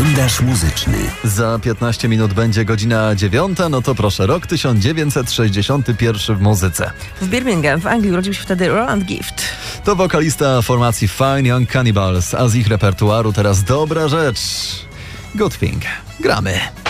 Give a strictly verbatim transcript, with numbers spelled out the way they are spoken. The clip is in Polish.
Kalendarz muzyczny. Za piętnaście minut będzie godzina dziewiąta, no to proszę, rok tysiąc dziewięćset sześćdziesiąty pierwszy w muzyce. W Birmingham w Anglii urodził się wtedy Roland Gift. To wokalista formacji Fine Young Cannibals, a z ich repertuaru teraz dobra rzecz. Good Thing. Gramy.